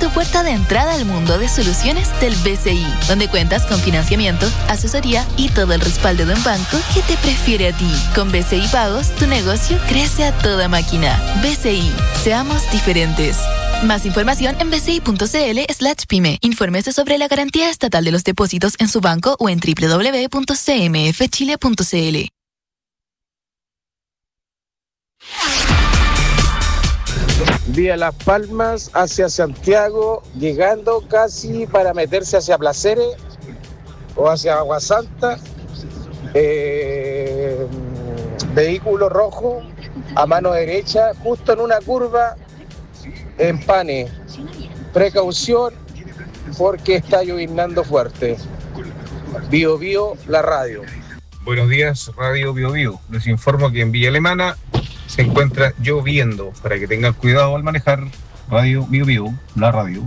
tu puerta de entrada al mundo de soluciones del BCI, donde cuentas con financiamiento, asesoría y todo el respaldo de un banco que te prefiere a ti. Con BCI Pagos, tu negocio crece a toda máquina. BCI, seamos diferentes. Más información en bci.cl/pyme. Infórmese sobre la garantía estatal de los depósitos en su banco o en www.cmfchile.cl. Vía Las Palmas hacia Santiago, llegando casi para meterse hacia Placeres o hacia Agua Santa. Vehículo rojo a mano derecha, justo en una curva, empane. Precaución porque está lloviznando fuerte. Bio Bio, la radio. Buenos días, Radio Bio Bio. Les informo que en Villa Alemana se encuentra lloviendo, para que tengan cuidado al manejar. Radio Bio Bio, la radio.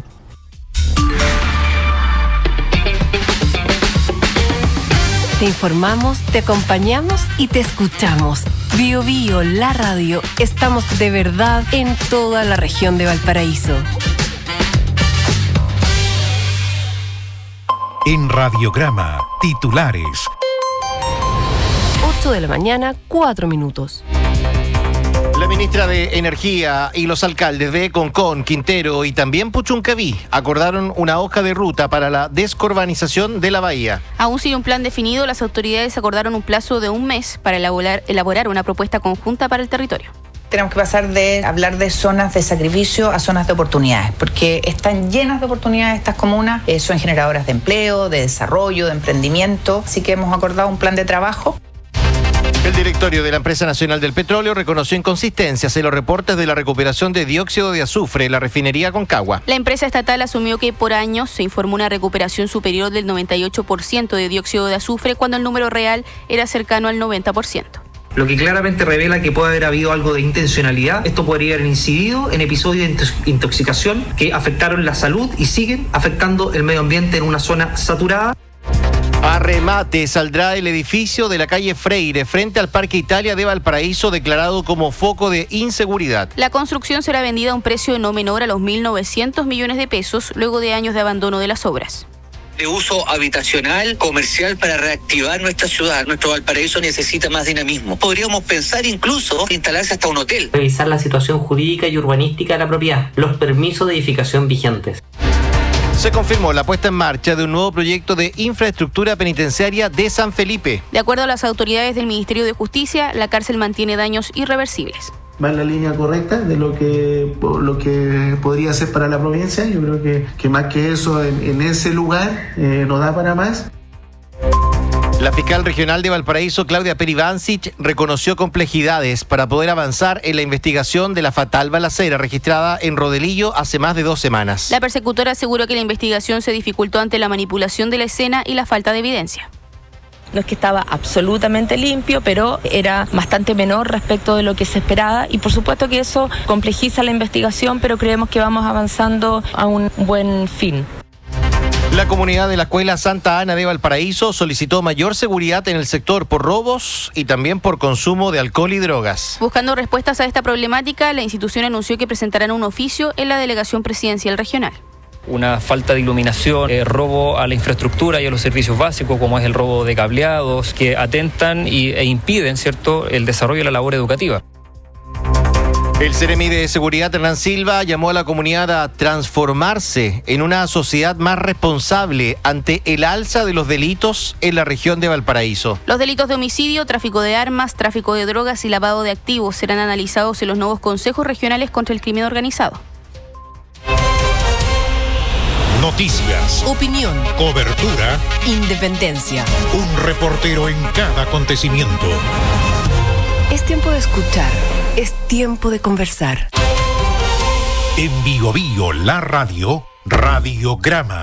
Te informamos, te acompañamos y te escuchamos. Bio Bio, la radio. Estamos de verdad en toda la región de Valparaíso. En Radiograma, titulares. 8 de la mañana, 4 minutos. La ministra de Energía y los alcaldes de Concón, Quintero y también Puchuncaví acordaron una hoja de ruta para la descarbonización de la bahía. Aún sin un plan definido, las autoridades acordaron un plazo de un mes para elaborar una propuesta conjunta para el territorio. Tenemos que pasar de hablar de zonas de sacrificio a zonas de oportunidades, porque están llenas de oportunidades estas comunas, son generadoras de empleo, de desarrollo, de emprendimiento, así que hemos acordado un plan de trabajo. El directorio de la Empresa Nacional del Petróleo reconoció inconsistencias en los reportes de la recuperación de dióxido de azufre en la refinería Concagua. La empresa estatal asumió que por años se informó una recuperación superior del 98% de dióxido de azufre, cuando el número real era cercano al 90%. Lo que claramente revela que puede haber habido algo de intencionalidad. Esto podría haber incidido en episodios de intoxicación que afectaron la salud y siguen afectando el medio ambiente en una zona saturada. A remate saldrá el edificio de la calle Freire frente al Parque Italia de Valparaíso, declarado como foco de inseguridad. La construcción será vendida a un precio no menor a los 1.900 millones de pesos luego de años de abandono de las obras. De uso habitacional, comercial, para reactivar nuestra ciudad. Nuestro Valparaíso necesita más dinamismo. Podríamos pensar incluso instalarse hasta un hotel. Revisar la situación jurídica y urbanística de la propiedad, los permisos de edificación vigentes. Se confirmó la puesta en marcha de un nuevo proyecto de infraestructura penitenciaria de San Felipe. De acuerdo a las autoridades del Ministerio de Justicia, la cárcel mantiene daños irreversibles. Va en la línea correcta de lo que podría ser para la provincia. Yo creo que más que eso, en ese lugar no da para más. La fiscal regional de Valparaíso, Claudia Peribancic, reconoció complejidades para poder avanzar en la investigación de la fatal balacera registrada en Rodelillo hace más de 2 semanas. La persecutora aseguró que la investigación se dificultó ante la manipulación de la escena y la falta de evidencia. No es que estaba absolutamente limpio, pero era bastante menor respecto de lo que se esperaba, y por supuesto que eso complejiza la investigación, pero creemos que vamos avanzando a un buen fin. La comunidad de la Escuela Santa Ana de Valparaíso solicitó mayor seguridad en el sector por robos y también por consumo de alcohol y drogas. Buscando respuestas a esta problemática, la institución anunció que presentarán un oficio en la Delegación Presidencial Regional. Una falta de iluminación, robo a la infraestructura y a los servicios básicos, como es el robo de cableados, que atentan e impiden, ¿cierto?, el desarrollo de la labor educativa. El Seremi de Seguridad, Hernán Silva, llamó a la comunidad a transformarse en una sociedad más responsable ante el alza de los delitos en la región de Valparaíso. Los delitos de homicidio, tráfico de armas, tráfico de drogas y lavado de activos serán analizados en los nuevos consejos regionales contra el crimen organizado. Noticias, opinión, cobertura, independencia. Un reportero en cada acontecimiento. Es tiempo de escuchar, es tiempo de conversar. En Bio Bio, la radio, Radiograma.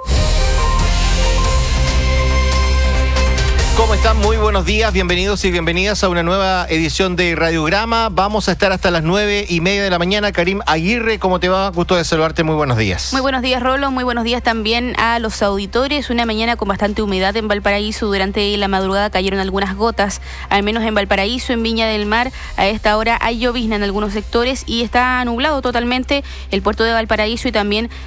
¿Cómo están? Muy buenos días, bienvenidos y bienvenidas a una nueva edición de Radiograma. Vamos a estar hasta las 9:30 de la mañana. Karim Aguirre, ¿cómo te va? Gusto de saludarte, muy buenos días. Muy buenos días, Rolo, muy buenos días también a los auditores. Una mañana con bastante humedad en Valparaíso. Durante la madrugada cayeron algunas gotas, al menos en Valparaíso, en Viña del Mar. A esta hora hay llovizna en algunos sectores y está nublado totalmente el puerto de Valparaíso y también